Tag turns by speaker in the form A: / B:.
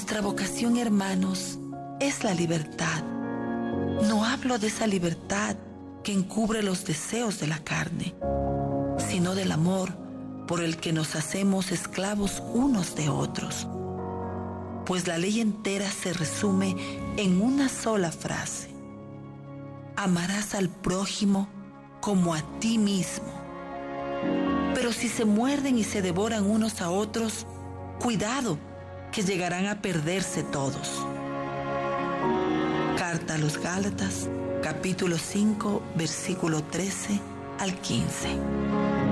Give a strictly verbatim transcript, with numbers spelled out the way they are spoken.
A: Nuestra vocación, hermanos, es la libertad. No hablo de esa libertad que encubre los deseos de la carne, sino del amor por el que nos hacemos esclavos unos de otros. Pues la ley entera se resume en una sola frase: amarás al prójimo como a ti mismo. Pero si se muerden y se devoran unos a otros, cuidado, que llegarán a perderse todos. Carta a los Gálatas, capítulo cinco, versículo trece al quince.